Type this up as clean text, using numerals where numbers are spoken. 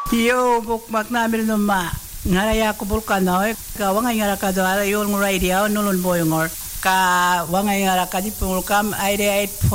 Yo, bukmak namin numa. Ngaraya ko bulkano, ka wangay ngara ka do ala yung radio nulun boyongor. Ka wangay ngara ka di pulkam 88